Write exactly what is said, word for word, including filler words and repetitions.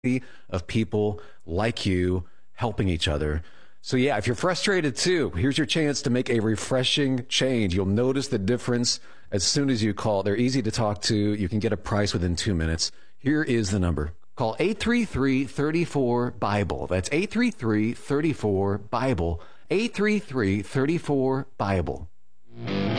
of people like you helping each other. So yeah, if you're frustrated too, here's your chance to make a refreshing change. You'll notice the difference as soon as you call. They're easy to talk to. You can get a price within two minutes. Here is the number. Call eight three three, three four, BIBLE. That's eight three three, three four, BIBLE. eight three three, three four, BIBLE.